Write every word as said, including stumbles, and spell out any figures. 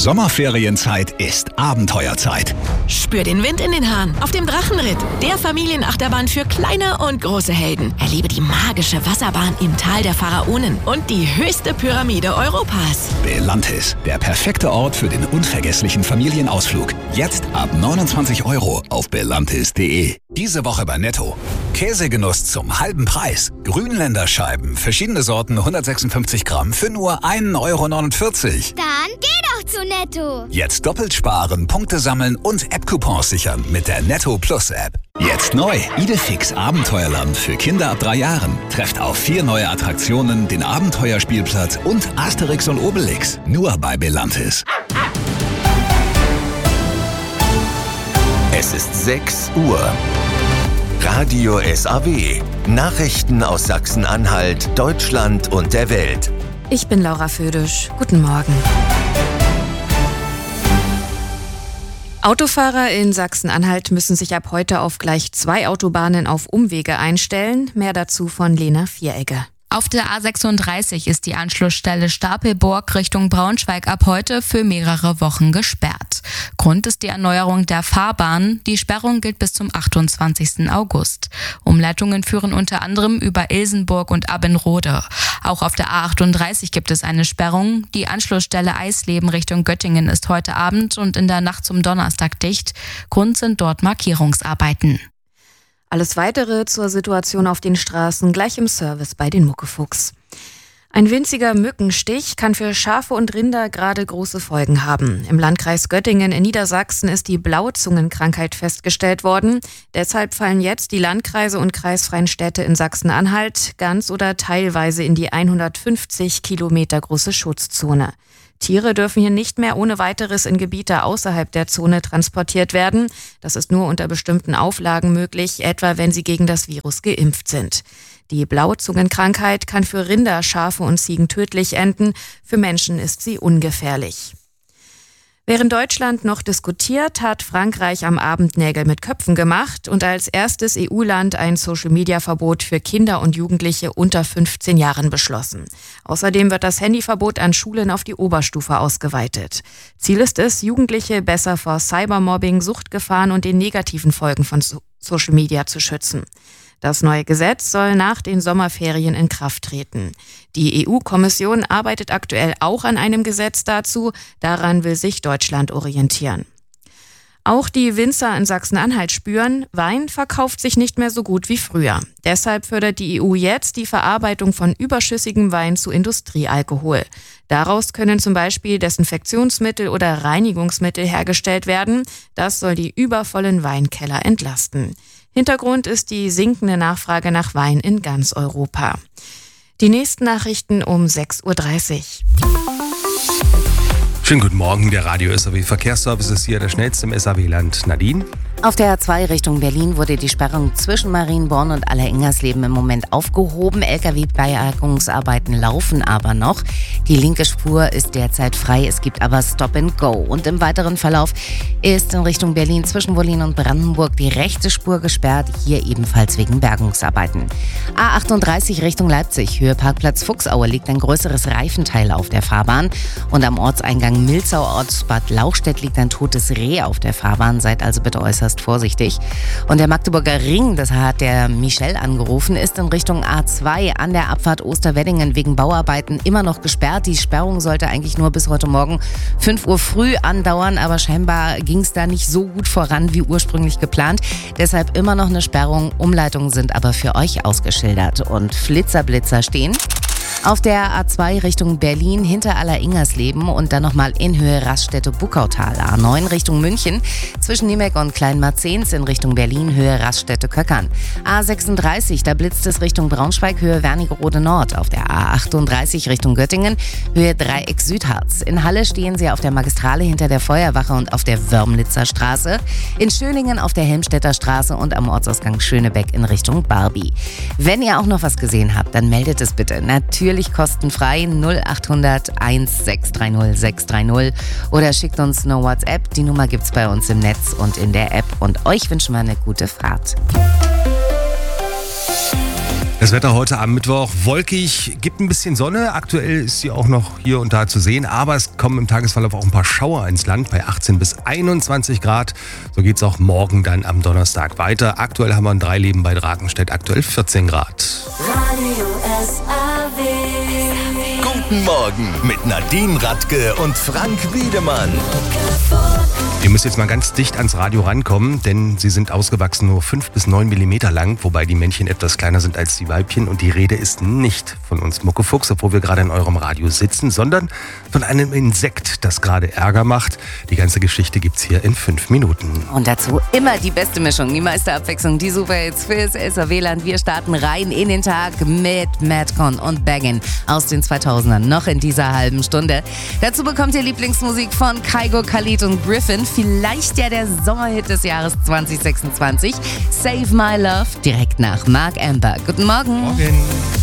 Sommerferienzeit ist Abenteuerzeit. Spür den Wind in den Haaren auf dem Drachenritt, der Familienachterbahn für kleine und große Helden. Erlebe die magische Wasserbahn im Tal der Pharaonen und die höchste Pyramide Europas. Belantis, der perfekte Ort für den unvergesslichen Familienausflug. Jetzt ab neunundzwanzig Euro auf belantis punkt de. Diese Woche bei Netto. Käsegenuss zum halben Preis. Grünländerscheiben, verschiedene Sorten, hundertsechsundfünfzig Gramm für nur ein Euro neunundvierzig. Dann geh doch zu Netto. Jetzt doppelt sparen, Punkte sammeln und App-Coupons sichern mit der Netto Plus App. Jetzt neu. Idefix Abenteuerland für Kinder ab drei Jahren. Trefft auf vier neue Attraktionen, den Abenteuerspielplatz und Asterix und Obelix. Nur bei Belantis. Es ist sechs Uhr. Radio S A W. Nachrichten aus Sachsen-Anhalt, Deutschland und der Welt. Ich bin Laura Födisch. Guten Morgen. Autofahrer in Sachsen-Anhalt müssen sich ab heute auf gleich zwei Autobahnen auf Umwege einstellen. Mehr dazu von Lena Vieregger. Auf der A sechsunddreißig ist die Anschlussstelle Stapelburg Richtung Braunschweig ab heute für mehrere Wochen gesperrt. Grund ist die Erneuerung der Fahrbahn. Die Sperrung gilt bis zum achtundzwanzigsten August. Umleitungen führen unter anderem über Ilsenburg und Abbenrode. Auch auf der A achtunddreißig gibt es eine Sperrung. Die Anschlussstelle Eisleben Richtung Göttingen ist heute Abend und in der Nacht zum Donnerstag dicht. Grund sind dort Markierungsarbeiten. Alles Weitere zur Situation auf den Straßen gleich im Service bei den Muckefuchs. Ein winziger Mückenstich kann für Schafe und Rinder gerade große Folgen haben. Im Landkreis Göttingen in Niedersachsen ist die Blauzungenkrankheit festgestellt worden. Deshalb fallen jetzt die Landkreise und kreisfreien Städte in Sachsen-Anhalt ganz oder teilweise in die hundertfünfzig Kilometer große Schutzzone. Tiere dürfen hier nicht mehr ohne weiteres in Gebiete außerhalb der Zone transportiert werden. Das ist nur unter bestimmten Auflagen möglich, etwa wenn sie gegen das Virus geimpft sind. Die Blauzungenkrankheit kann für Rinder, Schafe und Ziegen tödlich enden. Für Menschen ist sie ungefährlich. Während Deutschland noch diskutiert, hat Frankreich am Abend Nägel mit Köpfen gemacht und als erstes E U-Land ein Social-Media-Verbot für Kinder und Jugendliche unter fünfzehn Jahren beschlossen. Außerdem wird das Handyverbot an Schulen auf die Oberstufe ausgeweitet. Ziel ist es, Jugendliche besser vor Cybermobbing, Suchtgefahren und den negativen Folgen von Social Media zu schützen. Das neue Gesetz soll nach den Sommerferien in Kraft treten. Die E U-Kommission arbeitet aktuell auch an einem Gesetz dazu. Daran will sich Deutschland orientieren. Auch die Winzer in Sachsen-Anhalt spüren, Wein verkauft sich nicht mehr so gut wie früher. Deshalb fördert die E U jetzt die Verarbeitung von überschüssigem Wein zu Industriealkohol. Daraus können zum Beispiel Desinfektionsmittel oder Reinigungsmittel hergestellt werden. Das soll die übervollen Weinkeller entlasten. Hintergrund ist die sinkende Nachfrage nach Wein in ganz Europa. Die nächsten Nachrichten um sechs Uhr dreißig. Schönen guten Morgen, der Radio S A W Verkehrsservice ist hier der schnellste im S A W-Land. Nadine? Auf der A zwei Richtung Berlin wurde die Sperrung zwischen Marienborn und Allerengersleben im Moment aufgehoben. L K W-Bergungsarbeiten laufen aber noch. Die linke Spur ist derzeit frei, es gibt aber Stop and Go. Und im weiteren Verlauf ist in Richtung Berlin zwischen Wollin und Brandenburg die rechte Spur gesperrt, hier ebenfalls wegen Bergungsarbeiten. A achtunddreißig Richtung Leipzig, Höhe Parkplatz Fuchsaue, liegt ein größeres Reifenteil auf der Fahrbahn. Und am Ortseingang Milzau, Ortsbad Lauchstädt, liegt ein totes Reh auf der Fahrbahn. Seid also bitte äußerst vorsichtig. Und der Magdeburger Ring, das hat der Michel angerufen, ist in Richtung A zwei an der Abfahrt Osterweddingen wegen Bauarbeiten immer noch gesperrt. Die Sperrung sollte eigentlich nur bis heute Morgen fünf Uhr früh andauern, aber scheinbar ging es da nicht so gut voran wie ursprünglich geplant. Deshalb immer noch eine Sperrung. Umleitungen sind aber für euch ausgeschildert. Und Flitzerblitzer stehen auf der A zwei Richtung Berlin hinter Allerengersleben und dann nochmal in Höhe Raststätte-Buckautal. A neun Richtung München zwischen Niemek und Kleinmarzens in Richtung Berlin Höhe Raststätte-Köckern. A sechsunddreißig, da blitzt es Richtung Braunschweig Höhe Wernigerode Nord. Auf der A achtunddreißig Richtung Göttingen Höhe Dreieck Südharz. In Halle stehen sie auf der Magistrale hinter der Feuerwache und auf der Wörmlitzer Straße. In Schöningen auf der Helmstedter Straße und am Ortsausgang Schönebeck in Richtung Barbie. Wenn ihr auch noch was gesehen habt, dann meldet es bitte. Natürlich kostenfrei null acht hundert eins sechs drei null sechs drei null oder schickt uns eine WhatsApp. Die Nummer gibt's bei uns im Netz und in der App. Und euch wünschen wir eine gute Fahrt. Das Wetter heute am Mittwoch wolkig, gibt ein bisschen Sonne. Aktuell ist sie auch noch hier und da zu sehen, aber es kommen im Tagesverlauf auch ein paar Schauer ins Land bei achtzehn bis einundzwanzig Grad. So geht es auch morgen dann am Donnerstag weiter. Aktuell haben wir ein Dreileben bei Drakenstedt, aktuell vierzehn Grad. Radio S A W. Guten Morgen mit Nadine Radke und Frank Wiedemann. Ihr müsst jetzt mal ganz dicht ans Radio rankommen, denn sie sind ausgewachsen nur fünf bis neun Millimeter lang, wobei die Männchen etwas kleiner sind als die Weibchen. Und die Rede ist nicht von uns Muckefuchs, obwohl wir gerade in eurem Radio sitzen, sondern von einem Insekt, das gerade Ärger macht. Die ganze Geschichte gibt's hier in fünf Minuten. Und dazu immer die beste Mischung, die meiste Abwechslung, die Superhits fürs S A W-Land. Wir starten rein in den Tag mit Madcon und Baggin aus den zweitausendern, noch in dieser halben Stunde. Dazu bekommt ihr Lieblingsmusik von Kygo, Khalid und Griffin. Vielleicht ja der Sommerhit des Jahres zwanzig sechsundzwanzig. Save My Love, direkt nach Mark Amber. Guten Morgen. Morgen.